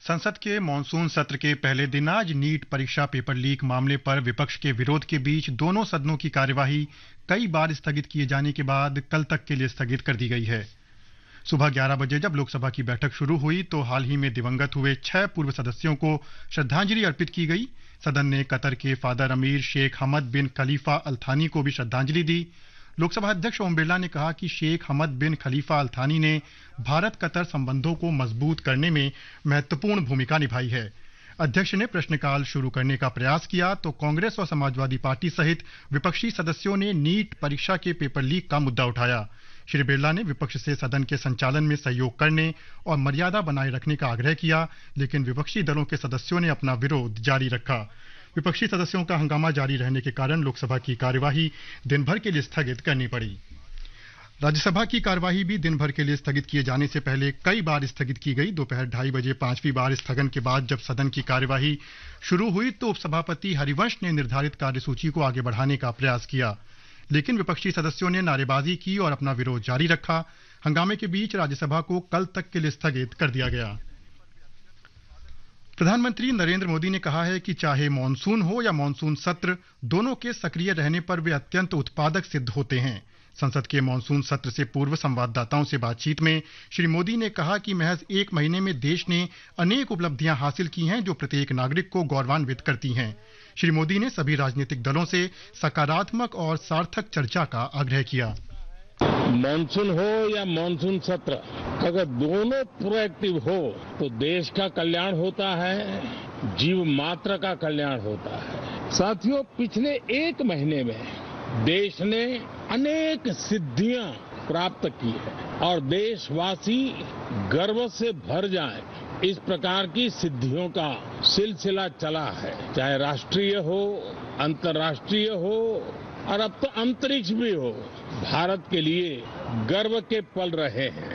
संसद के मॉनसून सत्र के पहले दिन आज नीट परीक्षा पेपर लीक मामले पर विपक्ष के विरोध के बीच दोनों सदनों की कार्यवाही कई बार स्थगित किए जाने के बाद कल तक के लिए स्थगित कर दी गई है। सुबह 11 बजे जब लोकसभा की बैठक शुरू हुई तो हाल ही में दिवंगत हुए 6 पूर्व सदस्यों को श्रद्धांजलि अर्पित की गई। सदन ने कतर के फादर अमीर शेख हमद बिन खलीफा अल थानी को भी श्रद्धांजलि दी। लोकसभा अध्यक्ष ओम बिरला ने कहा कि शेख हमद बिन खलीफा अल थानी ने भारत कतर संबंधों को मजबूत करने में महत्वपूर्ण भूमिका निभाई है। अध्यक्ष ने प्रश्नकाल शुरू करने का प्रयास किया तो कांग्रेस और समाजवादी पार्टी सहित विपक्षी सदस्यों ने नीट परीक्षा के पेपर लीक का मुद्दा उठाया। श्री बिरला ने विपक्ष से सदन के संचालन में सहयोग करने और मर्यादा बनाए रखने का आग्रह किया, लेकिन विपक्षी दलों के सदस्यों ने अपना विरोध जारी रखा। विपक्षी सदस्यों का हंगामा जारी रहने के कारण लोकसभा की कार्यवाही दिन भर के लिए स्थगित करनी पड़ी। राज्यसभा की कार्यवाही भी दिन भर के लिए स्थगित किए जाने से पहले कई बार स्थगित की गई। दोपहर 2:30 बजे 5वीं बार स्थगन के बाद जब सदन की कार्यवाही शुरू हुई तो उपसभापति हरिवंश ने निर्धारित कार्यसूची को आगे बढ़ाने का प्रयास किया, लेकिन विपक्षी सदस्यों ने नारेबाजी की और अपना विरोध जारी रखा। हंगामे के बीच राज्यसभा को कल तक के लिए स्थगित कर दिया गया। प्रधानमंत्री नरेंद्र मोदी ने कहा है कि चाहे मॉनसून हो या मॉनसून सत्र, दोनों के सक्रिय रहने पर वे अत्यंत उत्पादक सिद्ध होते हैं। संसद के मॉनसून सत्र से पूर्व संवाददाताओं से बातचीत में श्री मोदी ने कहा कि महज 1 महीने में देश ने अनेक उपलब्धियां हासिल की हैं जो प्रत्येक नागरिक को गौरवान्वित करती हैं। श्री मोदी ने सभी राजनीतिक दलों से सकारात्मक और सार्थक चर्चा का आग्रह किया। मॉनसून हो या मॉनसून सत्र, अगर दोनों प्रोएक्टिव हो तो देश का कल्याण होता है, जीव मात्र का कल्याण होता है। साथियों, पिछले 1 महीने में देश ने अनेक सिद्धियां प्राप्त की है और देशवासी गर्व से भर जाएं, इस प्रकार की सिद्धियों का सिलसिला चला है। चाहे राष्ट्रीय हो, अंतर्राष्ट्रीय हो और अब तो अंतरिक्ष भी हो, भारत के लिए गर्व के पल रहे हैं।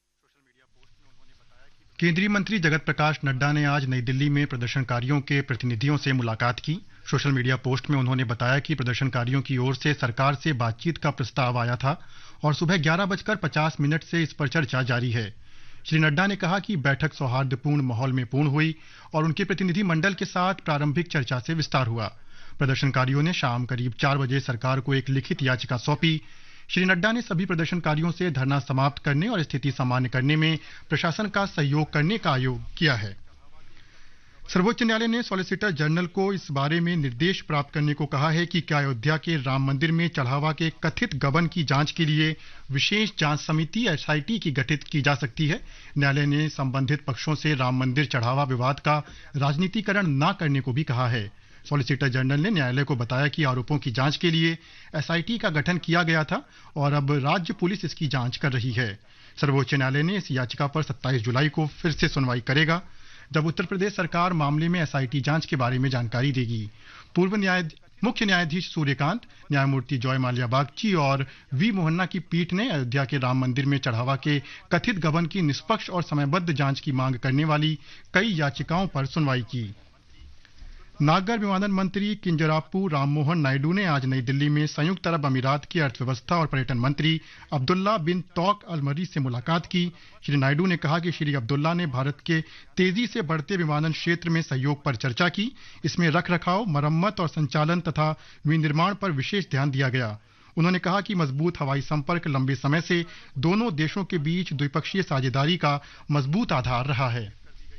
केंद्रीय मंत्री जगत प्रकाश नड्डा ने आज नई दिल्ली में प्रदर्शनकारियों के प्रतिनिधियों से मुलाकात की। सोशल मीडिया पोस्ट में उन्होंने बताया कि प्रदर्शनकारियों की ओर से सरकार से बातचीत का प्रस्ताव आया था और सुबह 11:50 से इस पर चर्चा जारी है। श्री नड्डा ने कहा कि बैठक सौहार्दपूर्ण माहौल में पूर्ण हुई और उनके प्रतिनिधि मंडल के साथ प्रारंभिक चर्चा से विस्तार हुआ। प्रदर्शनकारियों ने शाम करीब 4 बजे सरकार को एक लिखित याचिका सौंपी। श्री नड्डा ने सभी प्रदर्शनकारियों से धरना समाप्त करने और स्थिति सामान्य करने में प्रशासन का सहयोग करने का आह्वान किया है। सर्वोच्च न्यायालय ने सॉलिसिटर जनरल को इस बारे में निर्देश प्राप्त करने को कहा है कि क्या अयोध्या के राम मंदिर में चढ़ावा के कथित गबन की जांच के लिए विशेष जांच समिति एसआईटी की गठित की जा सकती है। न्यायालय ने संबंधित पक्षों से राम मंदिर चढ़ावा विवाद का राजनीतिकरण न करने को भी कहा है। सॉलिसिटर जनरल ने न्यायालय को बताया कि आरोपों की जांच के लिए एसआईटी का गठन किया गया था और अब राज्य पुलिस इसकी जांच कर रही है। सर्वोच्च न्यायालय ने इस याचिका पर 27 जुलाई को फिर से सुनवाई करेगा, जब उत्तर प्रदेश सरकार मामले में एसआईटी जांच के बारे में जानकारी देगी। मुख्य न्यायाधीश सूर्यकांत, न्यायमूर्ति जॉय माल्या बागची और वी मोहन्ना की पीठ ने अयोध्या के राम मंदिर में चढ़ावा के कथित गबन की निष्पक्ष और समयबद्ध जांच की मांग करने वाली कई याचिकाओं पर सुनवाई की। नागर विमानन मंत्री किंजराप्पू राममोहन नायडू ने आज नई दिल्ली में संयुक्त अरब अमीरात की अर्थव्यवस्था और पर्यटन मंत्री अब्दुल्ला बिन तौक अल मरी से मुलाकात की। श्री नायडू ने कहा कि श्री अब्दुल्ला ने भारत के तेजी से बढ़ते विमानन क्षेत्र में सहयोग पर चर्चा की। इसमें रखरखाव, मरम्मत और संचालन तथा विनिर्माण पर विशेष ध्यान दिया गया। उन्होंने कहा कि मजबूत हवाई संपर्क लंबे समय से दोनों देशों के बीच द्विपक्षीय साझेदारी का मजबूत आधार रहा है।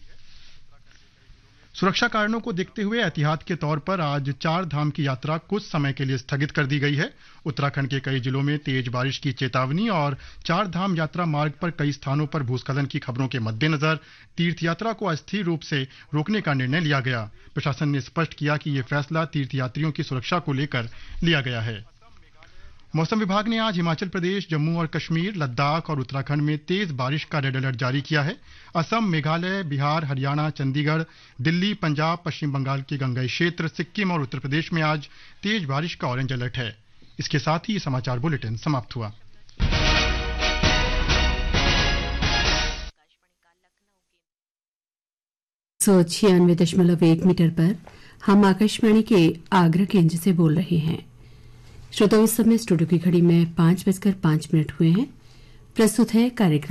सुरक्षा कारणों को देखते हुए एहतियात के तौर पर आज 4 धाम की यात्रा कुछ समय के लिए स्थगित कर दी गई है। उत्तराखंड के कई जिलों में तेज बारिश की चेतावनी और 4 धाम यात्रा मार्ग पर कई स्थानों पर भूस्खलन की खबरों के मद्देनजर तीर्थ यात्रा को अस्थिर रूप से रोकने का निर्णय लिया गया। प्रशासन ने स्पष्ट किया कि यह फैसला तीर्थयात्रियों की सुरक्षा को लेकर लिया गया है। मौसम विभाग ने आज हिमाचल प्रदेश, जम्मू और कश्मीर, लद्दाख और उत्तराखंड में तेज बारिश का रेड अलर्ट जारी किया है। असम, मेघालय, बिहार, हरियाणा, चंडीगढ़, दिल्ली, पंजाब, पश्चिम बंगाल के गंगाई क्षेत्र, सिक्किम और उत्तर प्रदेश में आज तेज बारिश का ऑरेंज अलर्ट है। इसके साथ ही समाचार बुलेटिन समाप्त हुआ। 196.1 मीटर पर हम आकाशवाणी के आगरा केंद्र से बोल रहे हैं। श्रोताओं, इस समय स्टूडियो की घड़ी में 5:05 हुए हैं। प्रस्तुत है कार्यक्रम